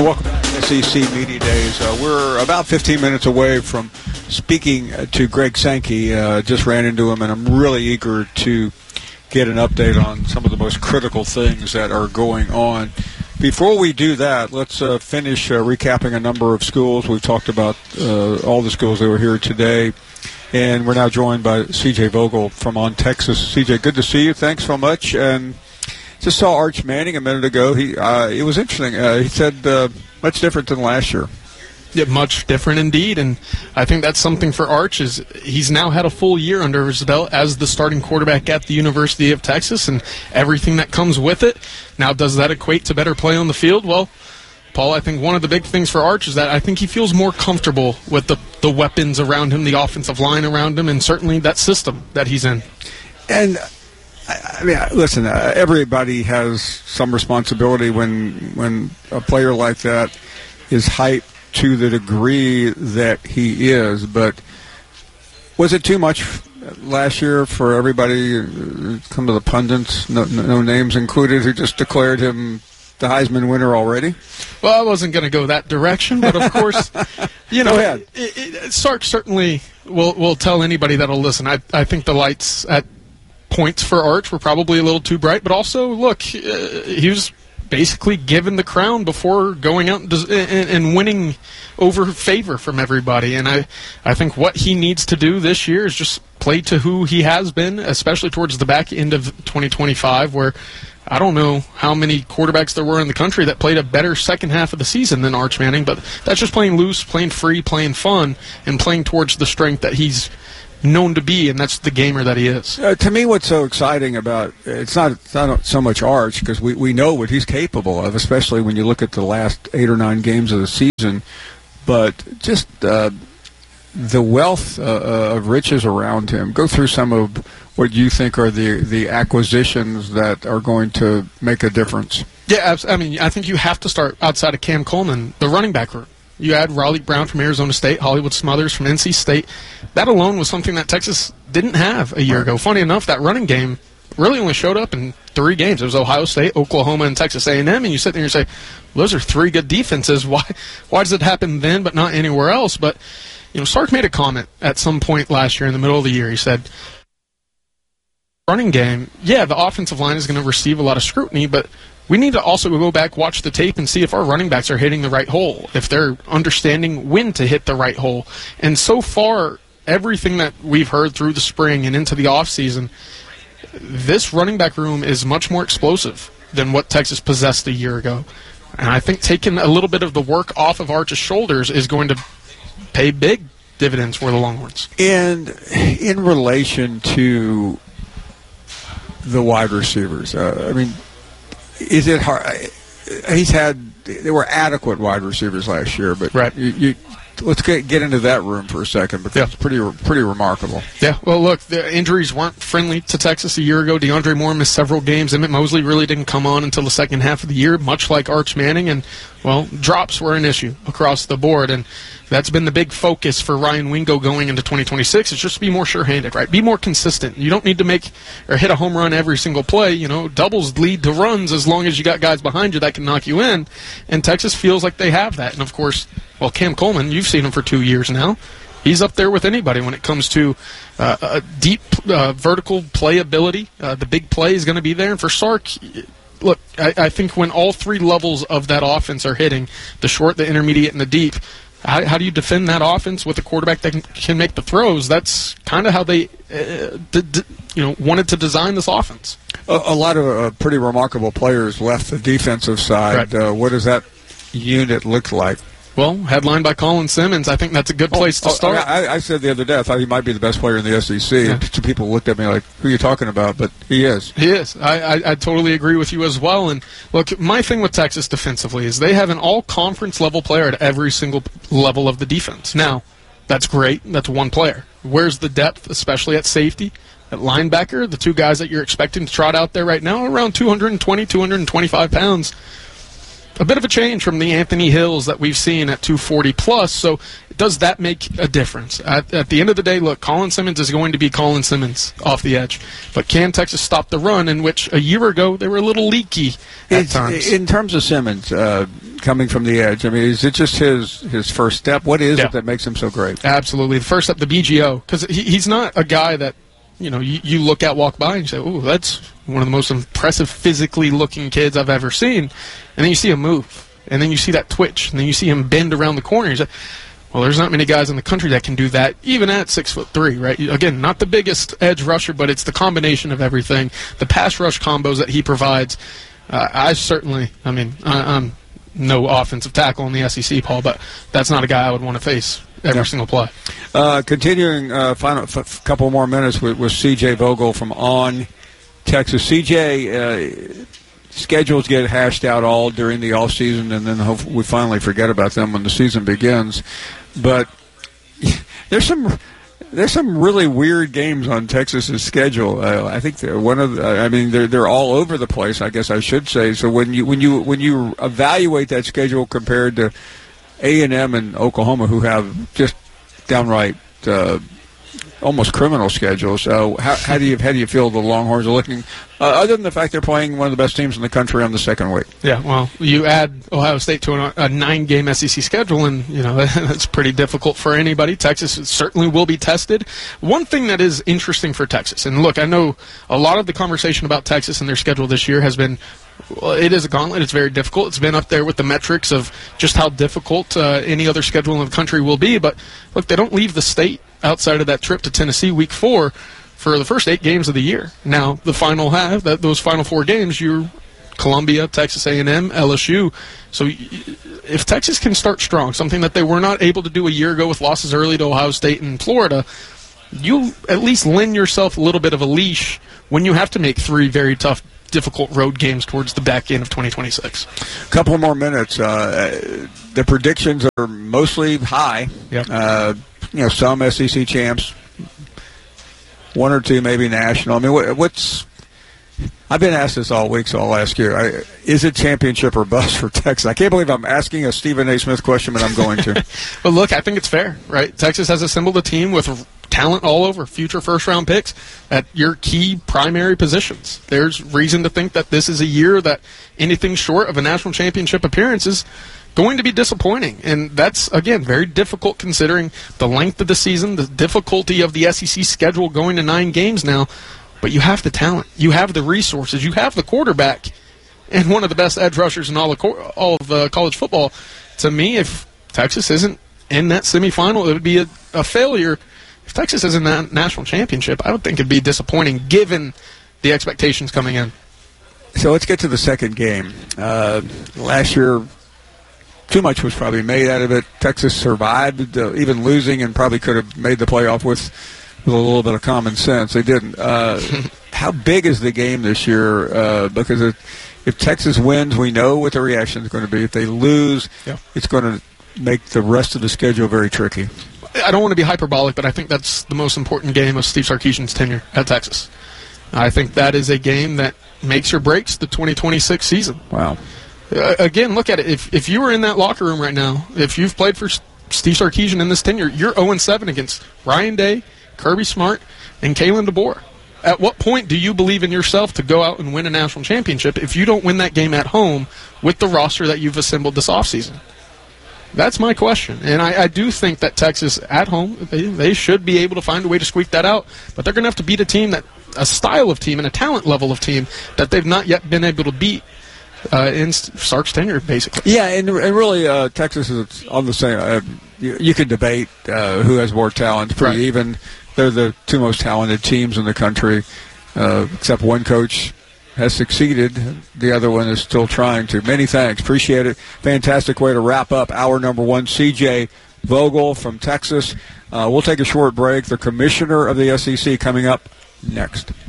Welcome to SEC Media Days. We're about 15 minutes away from speaking to Greg Sankey. Just ran into him, and I'm really eager to get an update on some of the most critical things that are going on. Before we do that, let's finish recapping a number of schools. We've talked about all the schools that were here today, and we're now joined by C.J. Vogel from On Texas. C.J., good to see you. Thanks so much. And just saw Arch Manning a minute ago. It was interesting. He said much different than last year. Yeah, much different indeed, and I think that's something for Arch. Is he's now had a full year under his belt as the starting quarterback at the University of Texas and everything that comes with it. Now, does that equate to better play on the field? Well, Paul, I think one of the big things for Arch is that I think he feels more comfortable with the weapons around him, the offensive line around him, and certainly that system that he's in. And I mean, listen, everybody has some responsibility when a player like that is hyped to the degree that he is. But was it too much last year for everybody, come to the pundits, no names included, who just declared him the Heisman winner already? Well, I wasn't going to go that direction, but of course, you know, Sark certainly will tell anybody that'll listen. I think the lights at points for Arch were probably a little too bright, but also, look, he was basically given the crown before going out and winning over favor from everybody. And I think what he needs to do this year is just play to who he has been, especially towards the back end of 2025, where I don't know how many quarterbacks there were in the country that played a better second half of the season than Arch Manning, but that's just playing loose, playing free, playing fun, and playing towards the strength that he's known to be, and that's the gamer that he is. To me, what's so exciting about it's not so much Arch, because we know what he's capable of, especially when you look at the last 8 or 9 games of the season, but just the wealth of riches around him. Go through some of what you think are the acquisitions that are going to make a difference. Yeah, I mean, I think you have to start outside of Cam Coleman, the running back room. You add Raleigh Brown from Arizona State, Hollywood Smothers from NC State. That alone was something that Texas didn't have a year ago. Funny enough, that running game really only showed up in 3 games. It was Ohio State, Oklahoma, and Texas A&M, and you sit there and say, well, those are 3 good defenses. Why does it happen then but not anywhere else? But, you know, Sark made a comment at some point last year in the middle of the year. He said, running game, yeah, the offensive line is going to receive a lot of scrutiny, but we need to also go back, watch the tape, and see if our running backs are hitting the right hole, if they're understanding when to hit the right hole. And so far, everything that we've heard through the spring and into the offseason, this running back room is much more explosive than what Texas possessed a year ago. And I think taking a little bit of the work off of Arch's shoulders is going to pay big dividends for the Longhorns. And in relation to the wide receivers, I mean, is it hard? There were adequate wide receivers last year, but right. Let's get into that room for a second, because it's pretty remarkable. Yeah, well, look, the injuries weren't friendly to Texas a year ago. DeAndre Moore missed several games. Emmett Mosley really didn't come on until the second half of the year, much like Arch Manning, and, well, drops were an issue across the board, and that's been the big focus for Ryan Wingo going into 2026, is just to be more sure-handed, right? Be more consistent. You don't need to make or hit a home run every single play. You know, doubles lead to runs as long as you got guys behind you that can knock you in, and Texas feels like they have that. And, of course, well, Cam Coleman, you've seen him for 2 years now. He's up there with anybody when it comes to a deep vertical playability. The big play is going to be there. And for Sark, look, I think when all 3 levels of that offense are hitting, the short, the intermediate, and the deep, how do you defend that offense with a quarterback that can make the throws? That's kind of how they wanted to design this offense. A lot of pretty remarkable players left the defensive side. Right. What does that unit look like? Well, headlined by Colin Simmons, I think that's a good place to start. I said the other day I thought he might be the best player in the SEC. Yeah. Two people looked at me like, who are you talking about? But he is. He is. I totally agree with you as well. And, look, my thing with Texas defensively is they have an all-conference level player at every single level of the defense. Now, that's great. That's one player. Where's the depth, especially at safety? At linebacker, the 2 guys that you're expecting to trot out there right now are around 220, 225 pounds. A bit of a change from the Anthony Hills that we've seen at 240-plus, so does that make a difference? At the end of the day, look, Colin Simmons is going to be Colin Simmons off the edge, but can Texas stop the run, in which a year ago they were a little leaky at times? In terms of Simmons, coming from the edge. I mean, is it just his first step? What is it that makes him so great? Absolutely. The first step, the BGO, because he's not a guy that, you look at, walk by, and you say, "Ooh, that's one of the most impressive physically looking kids I've ever seen." And then you see him move, and then you see that twitch, and then you see him bend around the corner. You say, well, there's not many guys in the country that can do that, even at 6'3", right? Again, not the biggest edge rusher, but it's the combination of everything, the pass rush combos that he provides. I'm no offensive tackle in the SEC, Paul, but that's not a guy I would want to face every single play. Continuing, final couple more minutes with C.J. Vogel from On Texas. C.J., schedules get hashed out all during the off season, and then we finally forget about them when the season begins. But there's some really weird games on Texas's schedule. I think they're all over the place, I guess I should say. So when you evaluate that schedule compared to A&M and Oklahoma, who have just downright almost criminal schedules, how do you feel the Longhorns are looking? Other than the fact they're playing one of the best teams in the country on the second week. Yeah, well, you add Ohio State to a 9-game SEC schedule, and that's pretty difficult for anybody. Texas certainly will be tested. One thing that is interesting for Texas, and look, I know a lot of the conversation about Texas and their schedule this year has been, well, it is a gauntlet. It's very difficult. It's been up there with the metrics of just how difficult any other schedule in the country will be. But look, they don't leave the state outside of that trip to Tennessee week 4 for the first 8 games of the year. Now, the final half, those final 4 games, you're Columbia, Texas A&M, LSU. So if Texas can start strong, something that they were not able to do a year ago with losses early to Ohio State and Florida, you at least lend yourself a little bit of a leash when you have to make 3 very tough, difficult road games towards the back end of 2026. A couple more minutes. The predictions are mostly high. Yep. Some SEC champs, 1 or 2 maybe national. I mean, I've been asked this all week, so I'll ask you. Is it championship or bust for Texas? I can't believe I'm asking a Stephen A. Smith question, but I'm going to. Well, look, I think it's fair, right? Texas has assembled a team with talent all over, future first-round picks at your key primary positions. There's reason to think that this is a year that anything short of a national championship appearance is going to be disappointing. And that's, again, very difficult considering the length of the season, the difficulty of the SEC schedule going to 9 games now. But you have the talent. You have the resources. You have the quarterback and one of the best edge rushers in all of college football. To me, if Texas isn't in that semifinal, it would be a failure. If Texas is in that national championship, I would think it'd be disappointing given the expectations coming in. So let's get to the second game. Last year, too much was probably made out of it. Texas survived, even losing, and probably could have made the playoff with a little bit of common sense. They didn't. How big is the game this year? Because if Texas wins, we know what the reaction is going to be. If they lose, it's going to make the rest of the schedule very tricky. I don't want to be hyperbolic, but I think that's the most important game of Steve Sarkisian's tenure at Texas. I think that is a game that makes or breaks the 2026 season. Wow. Again, look at it. If you were in that locker room right now, if you've played for Steve Sarkisian in this tenure, you're 0-7 against Ryan Day, Kirby Smart, and Kalen DeBoer. At what point do you believe in yourself to go out and win a national championship if you don't win that game at home with the roster that you've assembled this offseason? That's my question. And I do think that Texas at home, they should be able to find a way to squeak that out. But they're going to have to beat a style of team and a talent level of team that they've not yet been able to beat in Sark's tenure, basically. Yeah, and really Texas is on the same. You can debate who has more talent. It's pretty even. They're the 2 most talented teams in the country, except one coach has succeeded. The other one is still trying to. Many thanks. Appreciate it. Fantastic way to wrap up hour number 1. C.J. Vogel from Texas. We'll take a short break. The commissioner of the SEC coming up next.